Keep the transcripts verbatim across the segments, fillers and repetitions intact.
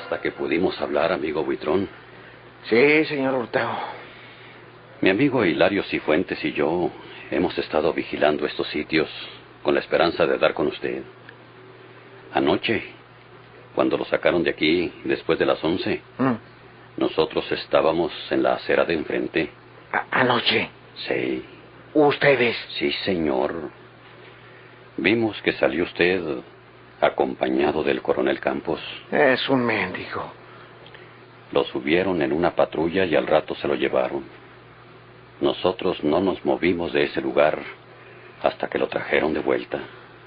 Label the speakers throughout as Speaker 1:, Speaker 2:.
Speaker 1: Hasta que pudimos hablar, amigo Buitrón.
Speaker 2: Sí, señor Hurtado.
Speaker 1: Mi amigo Hilario Cifuentes y yo hemos estado vigilando estos sitios con la esperanza de dar con usted. Anoche, cuando lo sacaron de aquí después de las once,
Speaker 2: ¿Mm?
Speaker 1: nosotros estábamos en la acera de enfrente.
Speaker 2: A- ¿Anoche?
Speaker 1: Sí.
Speaker 2: ¿Ustedes?
Speaker 1: Sí, señor. Vimos que salió usted acompañado del coronel Campos.
Speaker 2: Es un mendigo.
Speaker 1: Lo subieron en una patrulla y al rato se lo llevaron. Nosotros no nos movimos de ese lugar hasta que lo trajeron de vuelta.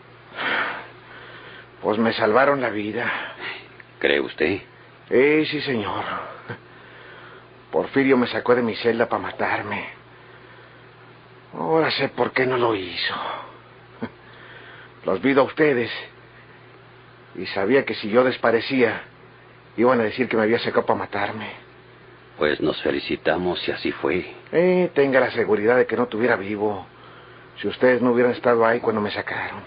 Speaker 2: Pues me salvaron la vida.
Speaker 1: ¿Cree usted?
Speaker 2: Sí, sí, señor. Porfirio me sacó de mi celda para matarme. Ahora sé por qué no lo hizo. Los vi a ustedes y sabía que si yo desparecía, iban a decir que me había sacado para matarme.
Speaker 1: Pues nos felicitamos si así fue.
Speaker 2: Eh, tenga la seguridad de que no estuviera vivo si ustedes no hubieran estado ahí cuando me sacaron.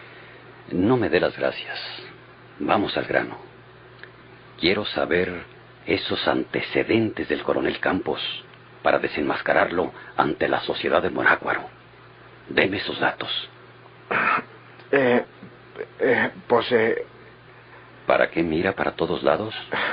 Speaker 1: No me dé las gracias. Vamos al grano. Quiero saber esos antecedentes del coronel Campos para desenmascararlo ante la sociedad de Morácuaro. Deme esos datos.
Speaker 2: Eh, eh, pues, eh...
Speaker 1: ¿Para qué mira para todos lados?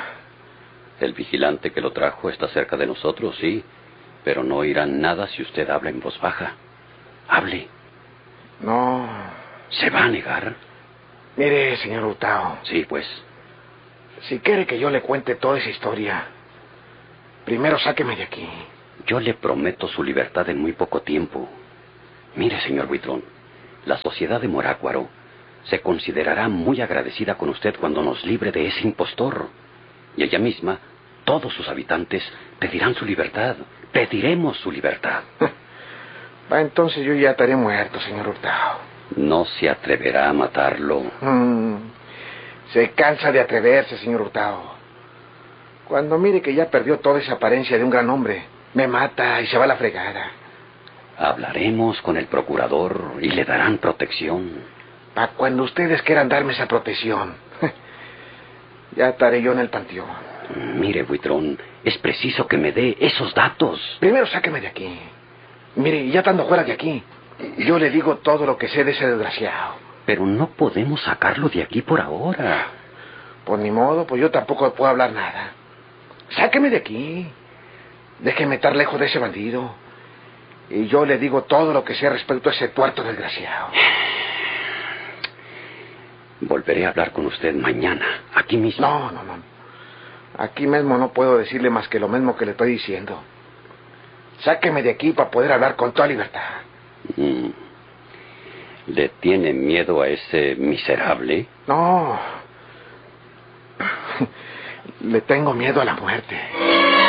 Speaker 1: El vigilante que lo trajo está cerca de nosotros, sí, pero no oirá nada si usted habla en voz baja. Hable.
Speaker 2: No.
Speaker 1: ¿Se va a negar?
Speaker 2: Mire, señor Hurtado.
Speaker 1: Sí, pues.
Speaker 2: Si quiere que yo le cuente toda esa historia, primero sáqueme de aquí.
Speaker 1: Yo le prometo su libertad en muy poco tiempo. Mire, señor Buitrón, la sociedad de Morácuaro se considerará muy agradecida con usted cuando nos libre de ese impostor. Y ella misma, todos sus habitantes, pedirán su libertad. Pediremos su libertad.
Speaker 2: Va, entonces yo ya estaré muerto, señor Hurtado.
Speaker 1: ¿No se atreverá a matarlo?
Speaker 2: Mm, se cansa de atreverse, señor Hurtado. Cuando mire que ya perdió toda esa apariencia de un gran hombre, me mata y se va a la fregada.
Speaker 1: Hablaremos con el procurador y le darán protección.
Speaker 2: Para cuando ustedes quieran darme esa protección, ya estaré yo en el panteón.
Speaker 1: Mire, Buitrón, es preciso que me dé esos datos.
Speaker 2: Primero sáqueme de aquí. Mire, ya estando fuera de aquí, yo le digo todo lo que sé de ese desgraciado.
Speaker 1: Pero no podemos sacarlo de aquí por ahora.
Speaker 2: Pues ni modo, pues yo tampoco puedo hablar nada. Sáqueme de aquí. Déjeme estar lejos de ese bandido. Y yo le digo todo lo que sé respecto a ese tuerto desgraciado.
Speaker 1: Volveré a hablar con usted mañana, aquí mismo.
Speaker 2: No, no, no. Aquí mismo no puedo decirle más que lo mismo que le estoy diciendo. Sáqueme de aquí para poder hablar con toda libertad.
Speaker 1: Mm. ¿Le tiene miedo a ese miserable?
Speaker 2: No. Le tengo miedo a la muerte.